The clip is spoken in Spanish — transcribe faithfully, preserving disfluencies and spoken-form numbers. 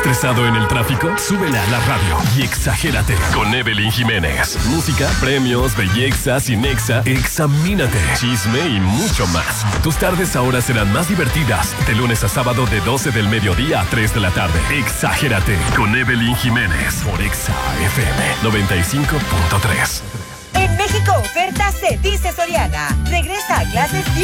¿Estresado en el tráfico? Súbele a la radio y exagérate con Evelyn Jiménez. Música, premios, belleza, cinexa, examínate, chisme y mucho más. Tus tardes ahora serán más divertidas. De lunes a sábado de doce del mediodía a tres de la tarde. Exagérate con Evelyn Jiménez por Exa F M noventa y cinco punto tres. En México, oferta se dice Soriana. Regresa a clases